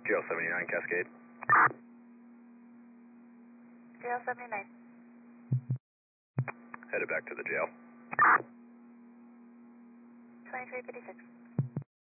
Jail 79 Cascade. Jail 79. Headed back to the jail. 2356.